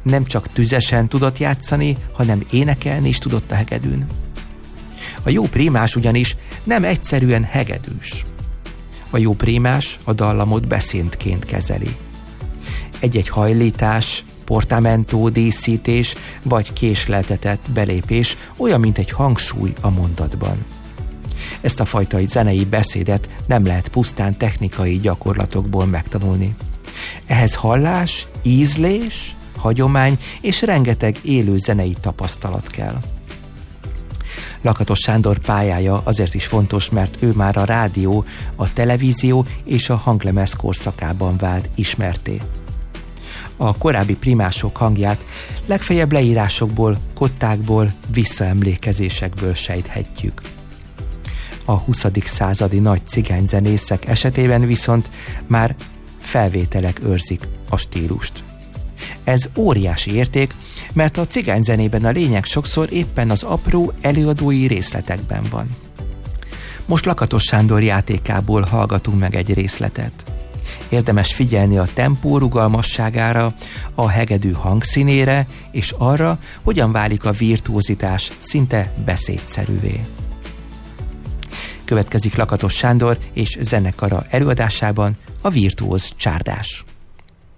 nem csak tüzesen tudott játszani, hanem énekelni is tudott a hegedűn. A jó prímás ugyanis nem egyszerűen hegedűs. A jó prímás a dallamot beszédként kezeli. Egy-egy hajlítás, portamentó, díszítés vagy késleltetett belépés olyan, mint egy hangsúly a mondatban. Ezt a fajta zenei beszédet nem lehet pusztán technikai gyakorlatokból megtanulni. Ehhez hallás, ízlés, hagyomány és rengeteg élő zenei tapasztalat kell. Lakatos Sándor pályája azért is fontos, mert ő már a rádió, a televízió és a hanglemez korszakában vált ismertté. A korábbi primások hangját legfeljebb leírásokból, kottákból, visszaemlékezésekből sejthetjük. A 20. századi nagy cigányzenészek esetében viszont már felvételek őrzik a stílust. Ez óriási érték, mert a cigányzenében a lényeg sokszor éppen az apró előadói részletekben van. Most Lakatos Sándor játékából hallgatunk meg egy részletet. Érdemes figyelni a tempó rugalmasságára, a hegedű hangszínére, és arra, hogyan válik a virtuózitás szinte beszédszerűvé. Következik Lakatos Sándor és zenekara előadásában a virtuóz csárdás.